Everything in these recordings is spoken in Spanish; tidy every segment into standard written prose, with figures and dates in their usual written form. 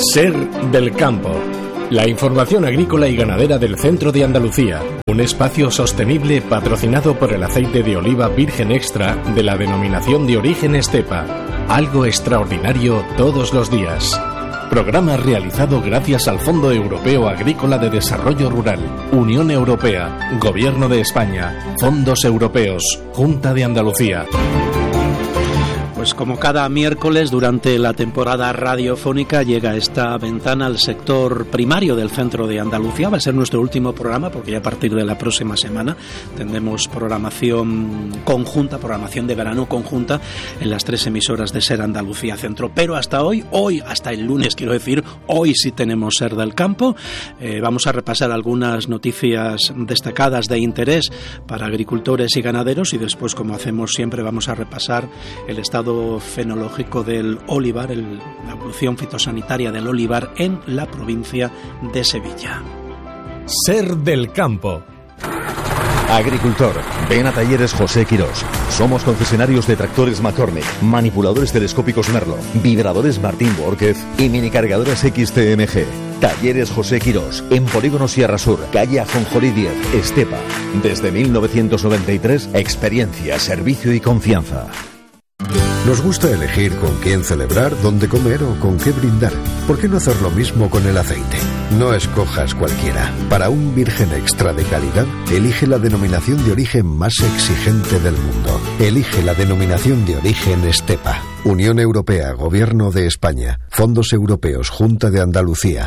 Ser del campo. La información agrícola y ganadera del centro de Andalucía. Un espacio sostenible patrocinado por el aceite de oliva virgen extra de la denominación de origen Estepa. Algo extraordinario todos los días. Programa realizado gracias al Fondo Europeo Agrícola de Desarrollo Rural, Unión Europea, Gobierno de España, Fondos Europeos, Junta de Andalucía. Pues como cada miércoles durante la temporada radiofónica llega a esta ventana al sector primario del centro de Andalucía. Va a ser nuestro último programa porque ya a partir de la próxima semana tendremos programación conjunta, programación de verano conjunta en las 3 emisoras de Ser Andalucía Centro. Pero hasta hoy, hasta el lunes quiero decir, hoy sí tenemos Ser del Campo. Vamos a repasar algunas noticias destacadas de interés para agricultores y ganaderos y después, como hacemos siempre, vamos a repasar el estado fenológico del olivar, la evolución fitosanitaria del olivar en la provincia de Sevilla. Ser del campo. Agricultor, ven a Talleres José Quirós. Somos concesionarios de tractores McCormick, manipuladores telescópicos Merlo, vibradores Martín Borquez y minicargadoras XTMG. Talleres José Quirós, en Polígono Sierra Sur, calle Ajonjolí 10, Estepa. Desde 1993, experiencia, servicio y confianza. Nos gusta elegir con quién celebrar, dónde comer o con qué brindar. ¿Por qué no hacer lo mismo con el aceite? No escojas cualquiera. Para un virgen extra de calidad, elige la denominación de origen más exigente del mundo. Elige la denominación de origen Estepa. Unión Europea, Gobierno de España, Fondos Europeos, Junta de Andalucía.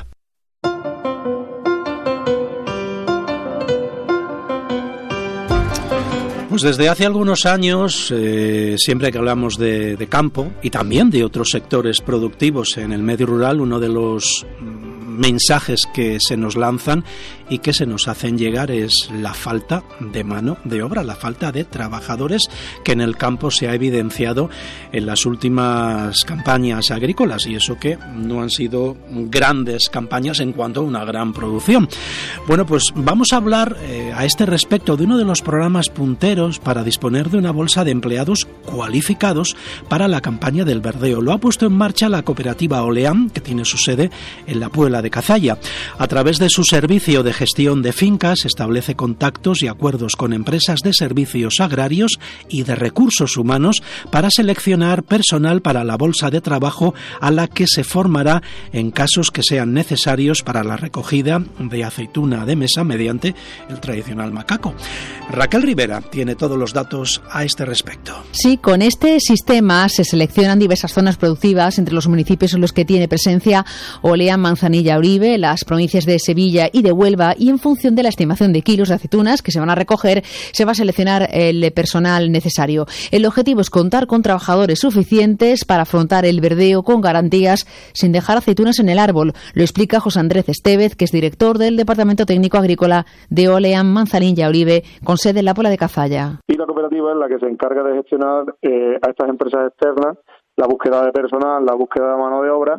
Pues desde hace algunos años, siempre que hablamos de campo y también de otros sectores productivos en el medio rural, uno de los mensajes que se nos lanzan y que se nos hacen llegar es la falta de mano de obra, la falta de trabajadores que en el campo se ha evidenciado en las últimas campañas agrícolas, y eso que no han sido grandes campañas en cuanto a una gran producción. Bueno, pues vamos a hablar a este respecto de uno de los programas punteros para disponer de una bolsa de empleados cualificados para la campaña del verdeo. Lo ha puesto en marcha la cooperativa Oleam, que tiene su sede en la Puebla de Cazalla. A través de su servicio de gestión de fincas establece contactos y acuerdos con empresas de servicios agrarios y de recursos humanos para seleccionar personal para la bolsa de trabajo a la que se formará en casos que sean necesarios para la recogida de aceituna de mesa mediante el tradicional macaco. Raquel Rivera tiene todos los datos a este respecto. Sí, con este sistema se seleccionan diversas zonas productivas entre los municipios en los que tiene presencia Oleam, Manzanilla, Uribe, las provincias de Sevilla y de Huelva, y en función de la estimación de kilos de aceitunas que se van a recoger, se va a seleccionar el personal necesario. El objetivo es contar con trabajadores suficientes para afrontar el verdeo con garantías sin dejar aceitunas en el árbol. Lo explica José Andrés Estevez, que es director del Departamento Técnico Agrícola de Oleam, Manzanilla, Uribe, con sede en la Puebla de Cazalla. Y la cooperativa es la que se encarga de gestionar a estas empresas externas la búsqueda de personal, la búsqueda de mano de obra,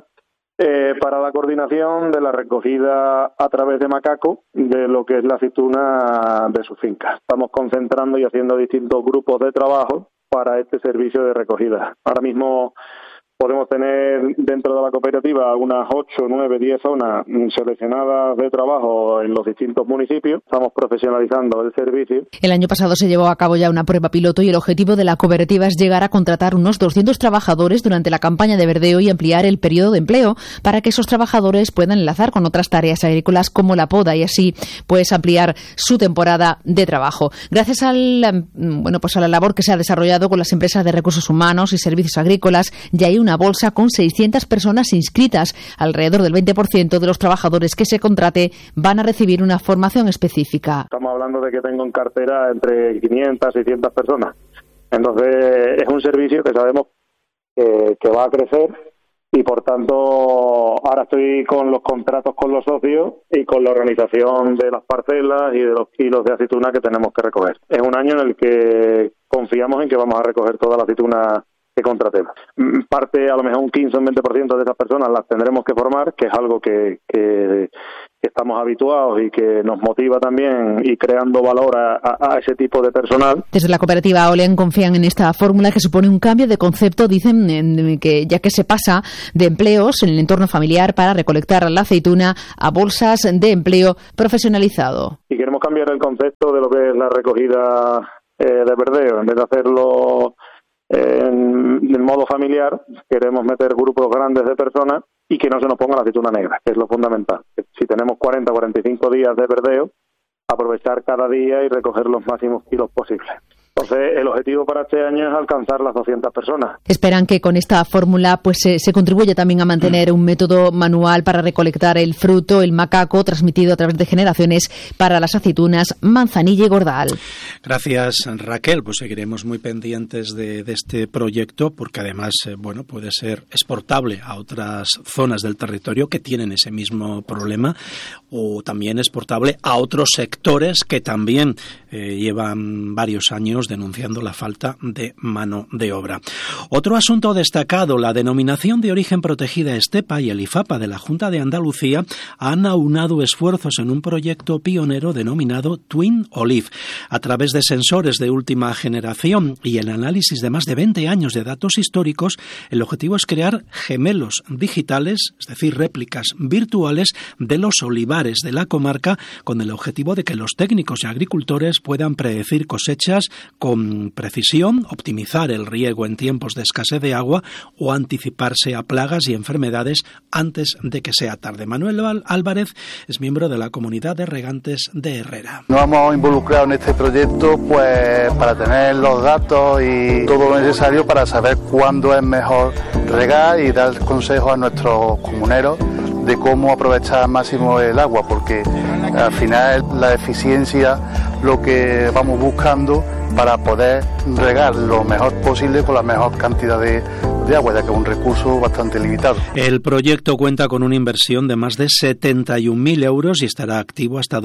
para la coordinación de la recogida a través de macaco de lo que es la aceituna de sus fincas. Estamos concentrando y haciendo distintos grupos de trabajo para este servicio de recogida. Ahora mismo podemos tener dentro de la cooperativa unas 8, 9, 10 zonas seleccionadas de trabajo en los distintos municipios. Estamos profesionalizando el servicio. El año pasado se llevó a cabo ya una prueba piloto y el objetivo de la cooperativa es llegar a contratar unos 200 trabajadores durante la campaña de verdeo y ampliar el periodo de empleo para que esos trabajadores puedan enlazar con otras tareas agrícolas como la poda y así pues ampliar su temporada de trabajo. Gracias a la labor que se ha desarrollado con las empresas de recursos humanos y servicios agrícolas, ya hay una bolsa con 600 personas inscritas. Alrededor del 20% de los trabajadores que se contrate van a recibir una formación específica. Estamos hablando de que tengo en cartera entre 500 y 600 personas. Entonces, es un servicio que sabemos que va a crecer y, por tanto, ahora estoy con los contratos con los socios y con la organización de las parcelas y de los kilos de aceituna que tenemos que recoger. Es un año en el que confiamos en que vamos a recoger toda la aceituna que contratemos. Parte, a lo mejor un 15 o un 20% de esas personas las tendremos que formar, que es algo que estamos habituados y que nos motiva también y creando valor a ese tipo de personal. Desde la cooperativa Olean confían en esta fórmula que supone un cambio de concepto, dicen, ya que se pasa de empleos en el entorno familiar para recolectar la aceituna a bolsas de empleo profesionalizado. Y queremos cambiar el concepto de lo que es la recogida de verdeo. En vez de hacerlo en modo familiar, queremos meter grupos grandes de personas y que no se nos ponga la aceituna negra, que es lo fundamental. Si tenemos 40 o 45 días de verdeo, aprovechar cada día y recoger los máximos kilos posibles. Entonces, el objetivo para este año es alcanzar las 200 personas. Esperan que con esta fórmula pues se contribuya también a mantener un método manual para recolectar el fruto, el macaco, transmitido a través de generaciones para las aceitunas Manzanilla y Gordal. Gracias, Raquel. Pues seguiremos muy pendientes de este proyecto porque además puede ser exportable a otras zonas del territorio que tienen ese mismo problema o también exportable a otros sectores que también llevan varios años denunciando la falta de mano de obra. Otro asunto destacado, la denominación de origen protegida Estepa y el IFAPA de la Junta de Andalucía han aunado esfuerzos en un proyecto pionero denominado Twin Olive. A través de sensores de última generación y el análisis de más de 20 años de datos históricos, el objetivo es crear gemelos digitales, es decir, réplicas virtuales de los olivares de la comarca, con el objetivo de que los técnicos y agricultores puedan predecir cosechas con precisión, optimizar el riego en tiempos de escasez de agua o anticiparse a plagas y enfermedades antes de que sea tarde. Manuel Álvarez es miembro de la comunidad de regantes de Herrera. Nos hemos involucrado en este proyecto pues para tener los datos y todo lo necesario para saber cuándo es mejor regar y dar consejos a nuestros comuneros de cómo aprovechar al máximo el agua, porque al final la eficiencia lo que vamos buscando para poder regar lo mejor posible con la mejor cantidad de agua, ya que es un recurso bastante limitado. El proyecto cuenta con una inversión de más de 71.000 euros y estará activo hasta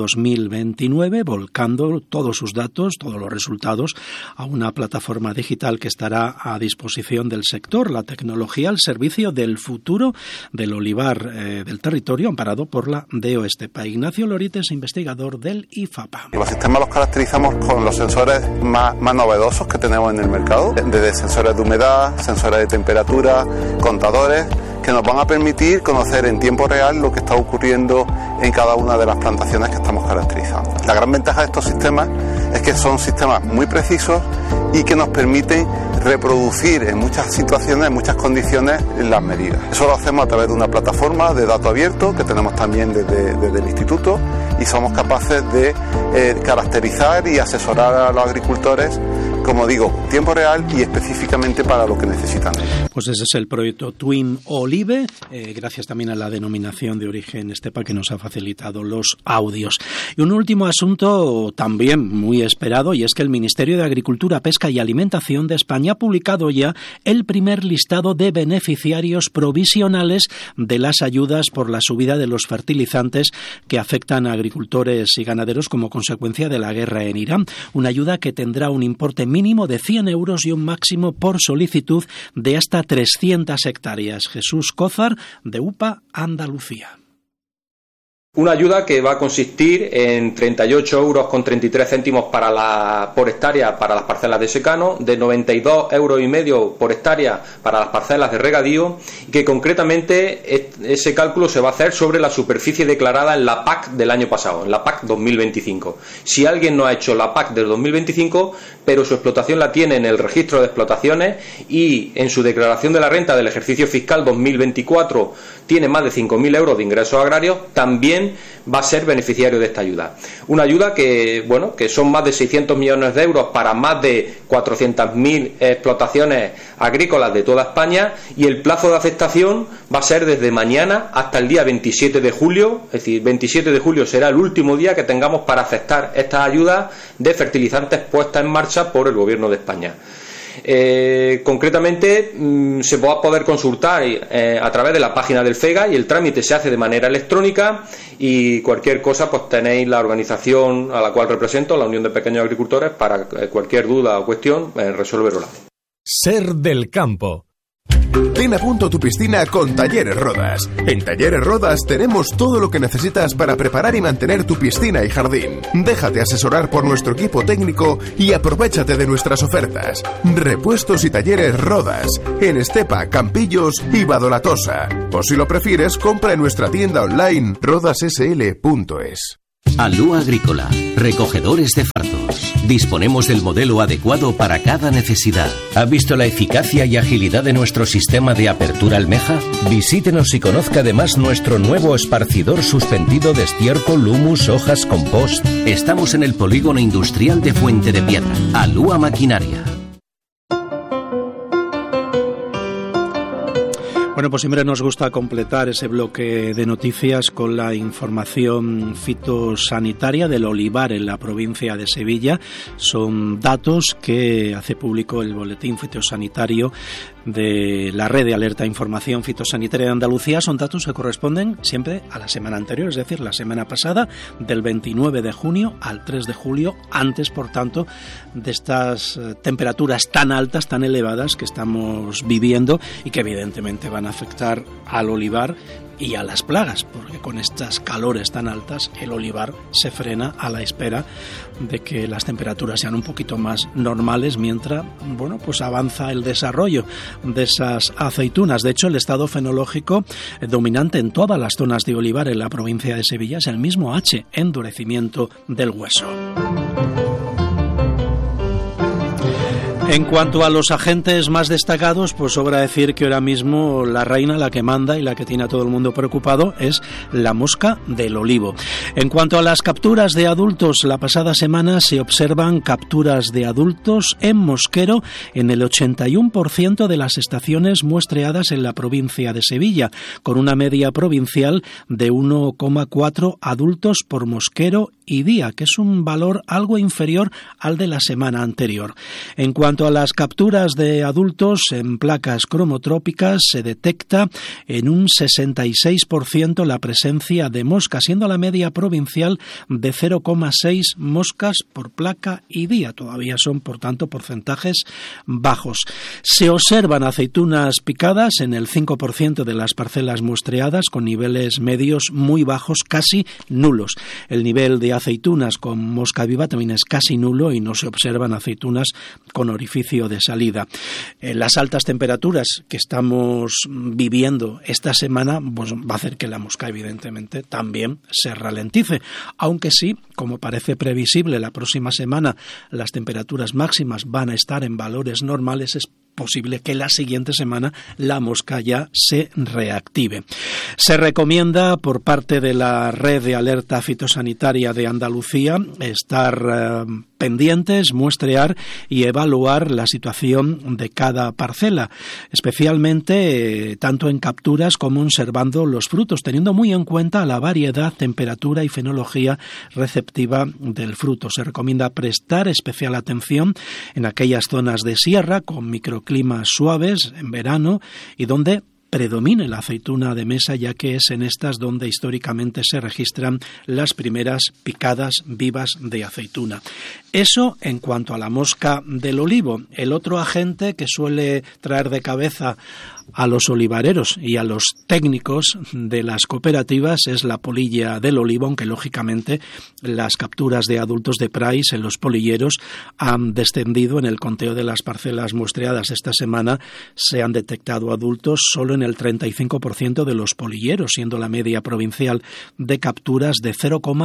2029, volcando todos sus datos, todos los resultados, a una plataforma digital que estará a disposición del sector. La tecnología al servicio del futuro del olivar del territorio, amparado por la DO Estepa. Ignacio Lorites, investigador del IFAPA. Los sistemas los caracterizamos con los sensores más novedosos que tenemos en el mercado, desde sensores de humedad, sensores de temperatura, contadores, que nos van a permitir conocer en tiempo real lo que está ocurriendo en cada una de las plantaciones que estamos caracterizando. La gran ventaja de estos sistemas es que son sistemas muy precisos y que nos permiten reproducir en muchas situaciones, en muchas condiciones, las medidas. Eso lo hacemos a través de una plataforma de datos abiertos que tenemos también desde el instituto y somos capaces de caracterizar y asesorar a los agricultores, como digo, tiempo real y específicamente para lo que necesitan. Pues ese es el proyecto Twin Olive, gracias también a la denominación de origen Estepa que nos ha facilitado los audios. Y un último asunto también muy esperado, y es que el Ministerio de Agricultura, Pesca y Alimentación de España ha publicado ya el primer listado de beneficiarios provisionales de las ayudas por la subida de los fertilizantes que afectan a agricultores y ganaderos como consecuencia de la guerra en Irán. Una ayuda que tendrá un importe mínimo de 100 euros y un máximo por solicitud de hasta 300 hectáreas. Jesús Cózar, de UPA Andalucía. Una ayuda que va a consistir en 38,33 euros por hectárea para las parcelas de secano, de 92,5 euros por hectárea para las parcelas de regadío, y que concretamente ese cálculo se va a hacer sobre la superficie declarada en la PAC del año pasado, en la PAC 2025. Si alguien no ha hecho la PAC del 2025, pero su explotación la tiene en el registro de explotaciones y en su declaración de la renta del ejercicio fiscal 2024 tiene más de 5.000 euros de ingresos agrarios, también va a ser beneficiario de esta ayuda. Una ayuda que son más de 600 millones de euros para más de 400.000 explotaciones agrícolas de toda España, y el plazo de aceptación va a ser desde mañana hasta el día 27 de julio, es decir, 27 de julio será el último día que tengamos para aceptar estas ayudas de fertilizantes puestas en marcha por el Gobierno de España. Concretamente se va a poder consultar a través de la página del FEGA, y el trámite se hace de manera electrónica, y cualquier cosa pues tenéis la organización a la cual represento, la Unión de Pequeños Agricultores, para cualquier duda o cuestión resolverla. Ser del campo. Ten a punto tu piscina con Talleres Rodas. En Talleres Rodas tenemos todo lo que necesitas para preparar y mantener tu piscina y jardín. Déjate asesorar por nuestro equipo técnico y aprovéchate de nuestras ofertas. Repuestos y Talleres Rodas, en Estepa, Campillos y Badolatosa. O si lo prefieres, compra en nuestra tienda online rodassl.es. Alúa Agrícola, recogedores de fardos. Disponemos del modelo adecuado para cada necesidad. ¿Ha visto la eficacia y agilidad de nuestro sistema de apertura almeja? Visítenos y conozca además nuestro nuevo esparcidor suspendido de estiércol, humus, hojas, compost. Estamos en el polígono industrial de Fuente de Piedra. Alúa Maquinaria. Bueno, pues siempre nos gusta completar ese bloque de noticias con la información fitosanitaria del olivar en la provincia de Sevilla. Son datos que hace público el Boletín Fitosanitario de la Red de Alerta e Información Fitosanitaria de Andalucía. Son datos que corresponden siempre a la semana anterior, es decir, la semana pasada, del 29 de junio al 3 de julio, antes, por tanto, de estas temperaturas tan altas, tan elevadas que estamos viviendo y que evidentemente van a afectar al olivar y a las plagas, porque con estas calores tan altas el olivar se frena a la espera de que las temperaturas sean un poquito más normales mientras, bueno, pues avanza el desarrollo de esas aceitunas. De hecho, el estado fenológico dominante en todas las zonas de olivar en la provincia de Sevilla es el mismo H, endurecimiento del hueso. En cuanto a los agentes más destacados, pues sobra decir que ahora mismo la reina, la que manda y la que tiene a todo el mundo preocupado es la mosca del olivo. En cuanto a las capturas de adultos, la pasada semana se observan capturas de adultos en mosquero en el 81% de las estaciones muestreadas en la provincia de Sevilla, con una media provincial de 1,4 adultos por mosquero y día, que es un valor algo inferior al de la semana anterior. En cuanto a las capturas de adultos en placas cromotrópicas, se detecta en un 66% la presencia de moscas, siendo la media provincial de 0,6 moscas por placa y día. Todavía son, por tanto, porcentajes bajos. Se observan aceitunas picadas en el 5% de las parcelas muestreadas, con niveles medios muy bajos, casi nulos. El nivel de aceitunas con mosca viva también es casi nulo y no se observan aceitunas con orificio de salida. Las altas temperaturas que estamos viviendo esta semana, pues va a hacer que la mosca evidentemente también se ralentice, aunque sí, como parece previsible, la próxima semana las temperaturas máximas van a estar en valores normales. Es posible que la siguiente semana la mosca ya se reactive. Se recomienda por parte de la Red de Alerta Fitosanitaria de Andalucía estar pendientes, muestrear y evaluar la situación de cada parcela, especialmente tanto en capturas como observando los frutos, teniendo muy en cuenta la variedad, temperatura y fenología receptiva del fruto. Se recomienda prestar especial atención en aquellas zonas de sierra con microclimas suaves en verano y donde predomine la aceituna de mesa, ya que es en estas donde históricamente se registran las primeras picadas vivas de aceituna. Eso en cuanto a la mosca del olivo. El otro agente que suele traer de cabeza a los olivareros y a los técnicos de las cooperativas es la polilla del olivo, aunque lógicamente las capturas de adultos de Price en los polilleros han descendido. En el conteo de las parcelas muestreadas esta semana se han detectado adultos solo en el 35% de los polilleros, siendo la media provincial de capturas de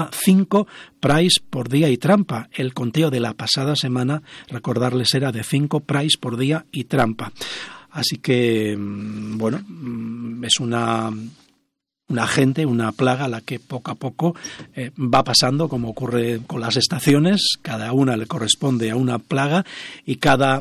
0,5 Price por día y trampa. El conteo de la pasada semana, recordarles, era de 5 Price por día y trampa. Así que, bueno, es una agente, una plaga a la que poco a poco va pasando, como ocurre con las estaciones. Cada una le corresponde a una plaga y cada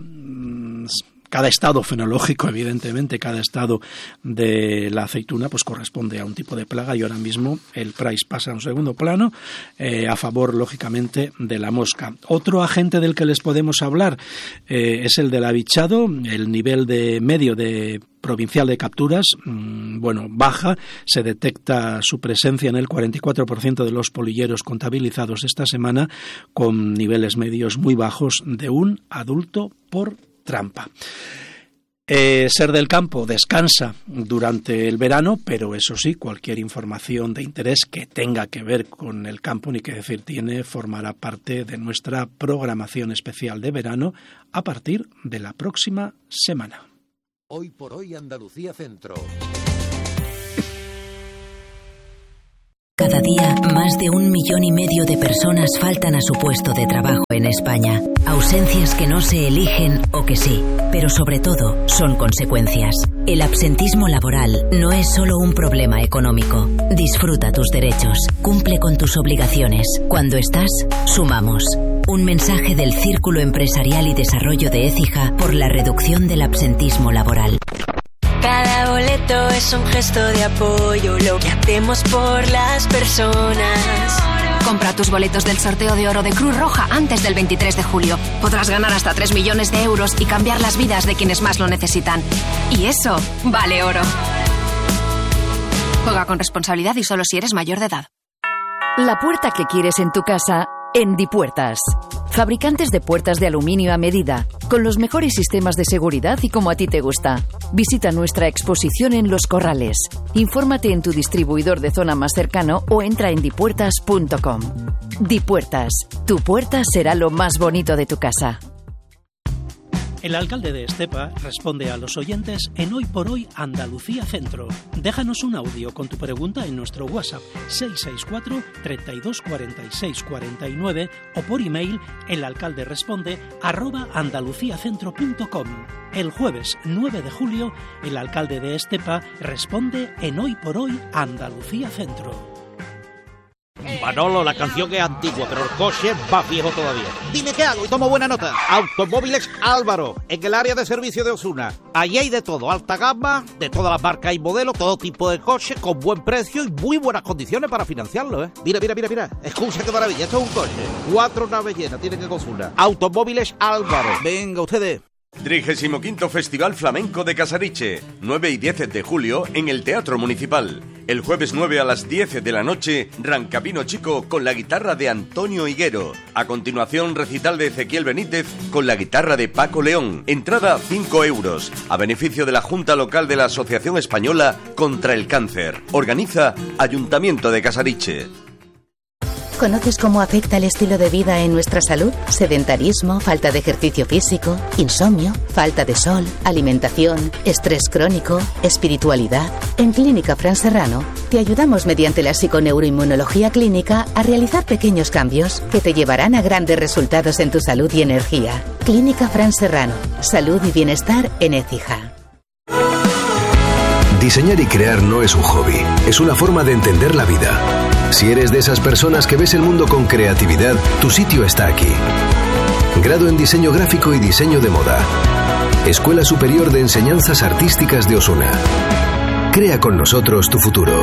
estado fenológico, evidentemente, cada estado de la aceituna pues corresponde a un tipo de plaga, y ahora mismo el Price pasa a un segundo plano a favor, lógicamente, de la mosca. Otro agente del que les podemos hablar es el del abichado. El nivel de medio de provincial de capturas, baja. Se detecta su presencia en el 44% de los polilleros contabilizados esta semana, con niveles medios muy bajos de un adulto por trampa. Ser del Campo descansa durante el verano, pero eso sí, cualquier información de interés que tenga que ver con el campo, ni que decir tiene, formará parte de nuestra programación especial de verano a partir de la próxima semana. Hoy por hoy Andalucía Centro. Cada día, más de 1,5 millones de personas faltan a su puesto de trabajo en España. Ausencias que no se eligen o que sí, pero sobre todo son consecuencias. El absentismo laboral no es solo un problema económico. Disfruta tus derechos, cumple con tus obligaciones. Cuando estás, sumamos. Un mensaje del Círculo Empresarial y Desarrollo de Écija por la reducción del absentismo laboral. Cada boleto es un gesto de apoyo, lo que hacemos por las personas. Compra tus boletos del sorteo de oro de Cruz Roja antes del 23 de julio. Podrás ganar hasta 3 millones de euros y cambiar las vidas de quienes más lo necesitan. Y eso vale oro. Juega con responsabilidad y solo si eres mayor de edad. La puerta que quieres en tu casa en Dipuertas. Fabricantes de puertas de aluminio a medida, con los mejores sistemas de seguridad y como a ti te gusta. Visita nuestra exposición en Los Corrales. Infórmate en tu distribuidor de zona más cercano o entra en dipuertas.com. Dipuertas, tu puerta será lo más bonito de tu casa. El alcalde de Estepa responde a los oyentes en Hoy por Hoy Andalucía Centro. Déjanos un audio con tu pregunta en nuestro WhatsApp 664 32 46 49 o por email elalcalderesponde@andaluciacentro.com. El jueves 9 de julio, el alcalde de Estepa responde en Hoy por Hoy Andalucía Centro. Manolo, la canción es antigua, pero el coche va viejo todavía. Dime qué hago y tomo buena nota. Automóviles Álvaro, en el área de servicio de Osuna. Allí hay de todo, alta gama, de todas las marcas y modelos, todo tipo de coches, con buen precio y muy buenas condiciones para financiarlo, ¿eh? Mira. Escucha qué maravilla, esto es un coche. 4 naves llenas, tienen que Osuna. Automóviles Álvaro. Venga, ustedes. 35º Festival Flamenco de Casariche, 9 y 10 de julio en el Teatro Municipal. El jueves 9 a las 10 de la noche, Rancapino Chico con la guitarra de Antonio Higuero. A continuación, recital de Ezequiel Benítez con la guitarra de Paco León. Entrada 5 euros, a beneficio de la Junta Local de la Asociación Española contra el Cáncer. Organiza Ayuntamiento de Casariche. ¿Conoces cómo afecta el estilo de vida en nuestra salud? Sedentarismo, falta de ejercicio físico, insomnio, falta de sol, alimentación, estrés crónico, espiritualidad. En Clínica Fran Serrano te ayudamos mediante la psiconeuroinmunología clínica a realizar pequeños cambios que te llevarán a grandes resultados en tu salud y energía. Clínica Fran Serrano, salud y bienestar en Écija. Diseñar y crear no es un hobby, es una forma de entender la vida. Si eres de esas personas que ves el mundo con creatividad, tu sitio está aquí. Grado en Diseño Gráfico y Diseño de Moda. Escuela Superior de Enseñanzas Artísticas de Osuna. Crea con nosotros tu futuro.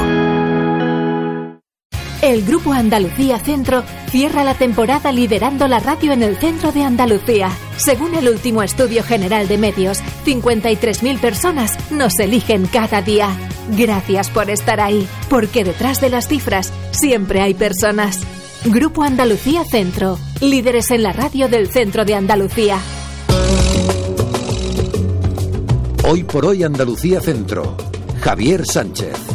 El Grupo Andalucía Centro cierra la temporada liderando la radio en el centro de Andalucía. Según el último estudio general de medios, 53.000 personas nos eligen cada día. Gracias por estar ahí, porque detrás de las cifras siempre hay personas. Grupo Andalucía Centro, líderes en la radio del centro de Andalucía. Hoy por hoy Andalucía Centro. Javier Sánchez.